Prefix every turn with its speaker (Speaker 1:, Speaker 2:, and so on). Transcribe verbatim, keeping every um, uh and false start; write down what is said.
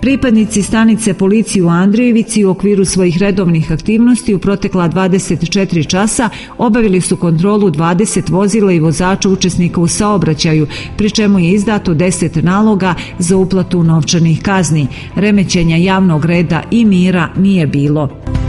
Speaker 1: Pripadnici stanice policije u Andrijevici u okviru svojih redovnih aktivnosti u protekla dvadeset četiri časa obavili su kontrolu dvadeset vozila i vozača učesnika u saobraćaju, pri čemu je izdato deset naloga za uplatu novčanih kazni. Remećenja javnog reda i mira nije bilo.